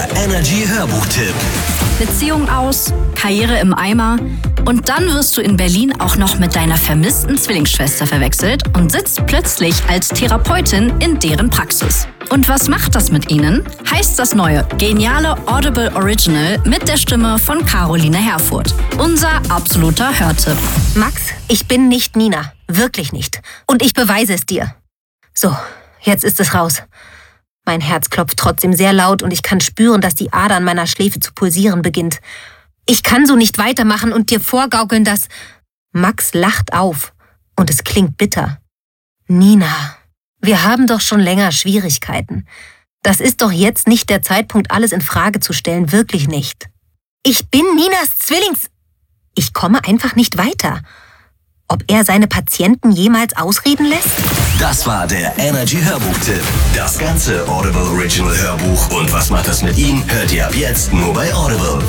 Der Energy Hörbuchtipp. Beziehung aus, Karriere im Eimer und dann wirst du in Berlin auch noch mit deiner vermissten Zwillingsschwester verwechselt und sitzt plötzlich als Therapeutin in deren Praxis. Und was macht das mit ihnen? Heißt das neue, geniale Audible Original mit der Stimme von Caroline Herfurth. Unser absoluter Hörtipp. Max, ich bin nicht Nina. Wirklich nicht. Und ich beweise es dir. So, jetzt ist es raus. Mein Herz klopft trotzdem sehr laut und ich kann spüren, dass die Ader an meiner Schläfe zu pulsieren beginnt. Ich kann so nicht weitermachen und dir vorgaukeln, dass... Max lacht auf und es klingt bitter. Nina, wir haben doch schon länger Schwierigkeiten. Das ist doch jetzt nicht der Zeitpunkt, alles in Frage zu stellen, wirklich nicht. Ich bin Ninas Ich komme einfach nicht weiter. Ob er seine Patienten jemals ausreden lässt? Das war der Energy Hörbuchtipp. Das ganze Audible Original Hörbuch und was macht das mit ihm, hört ihr ab jetzt nur bei Audible.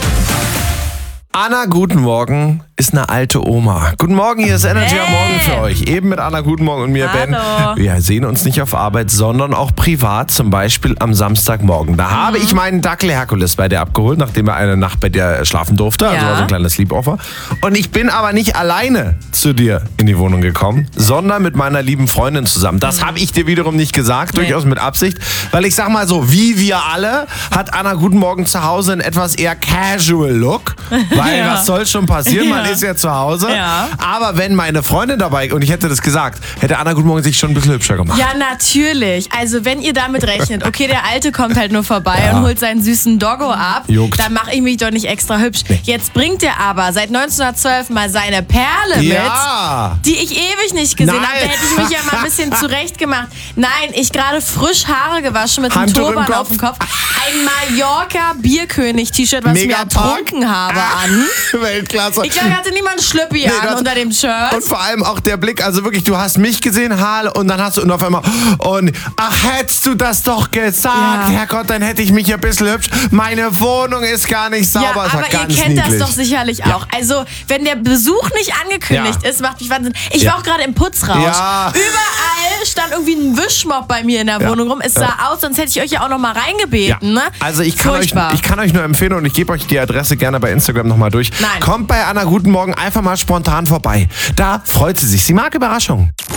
Anna, guten Morgen, ist eine alte Oma. Guten Morgen, hier ist Energy am Morgen für euch. Eben mit Anna, guten Morgen und mir, Ben. Wir sehen uns nicht auf Arbeit, sondern auch privat, zum Beispiel am Samstagmorgen. Da habe ich meinen Dackel Herkules bei dir abgeholt, nachdem er eine Nacht bei dir schlafen durfte. Also war so ein kleines Sleepover. Und ich bin aber nicht alleine zu dir in die Wohnung gekommen, sondern mit meiner lieben Freundin zusammen. Das habe ich dir wiederum nicht gesagt, durchaus mit Absicht. Weil ich sag mal so, wie wir alle, hat Anna guten Morgen zu Hause einen etwas eher casual Look. Weil was soll schon passieren? Man ist ja zu Hause. Ja. Aber wenn meine Freundin dabei, und ich hätte das gesagt, hätte Anna guten Morgen sich schon ein bisschen hübscher gemacht. Ja, natürlich. Also wenn ihr damit rechnet, okay, der Alte kommt halt nur vorbei und holt seinen süßen Doggo ab, dann mache ich mich doch nicht extra hübsch. Nee. Jetzt bringt er aber seit 1912 mal seine Perle mit, die ich ewig nicht gesehen habe. Da hätte ich mich ja mal ein bisschen zurecht gemacht. Nein, ich gerade frisch Haare gewaschen mit einem Turban auf dem Kopf. Ein Mallorca-Bierkönig-T-Shirt, was ich mir ertrunken habe, an. Weltklasse. Ich glaube, hatte niemand Schlüppi an unter dem Shirt. Und vor allem auch der Blick, also wirklich, du hast mich gesehen, Hal, und dann hast du auf einmal, und ach, hättest du das doch gesagt, Herrgott, dann hätte ich mich ein bisschen hübsch. Meine Wohnung ist gar nicht sauber. Ja, aber ihr kennt das doch sicherlich auch. Also, wenn der Besuch nicht angekündigt ist, macht mich Wahnsinn. Ich war auch gerade im Putzrausch. Ja. Überall stand irgendwie ein Wischmopp bei mir in der Wohnung rum. Es sah aus, sonst hätte ich euch ja auch noch mal reingebeten. Ne? Also ich kann euch nur empfehlen und ich gebe euch die Adresse gerne bei Instagram nochmal durch. Kommt bei Anna guten Morgen einfach mal spontan vorbei. Da freut sie sich. Sie mag Überraschungen.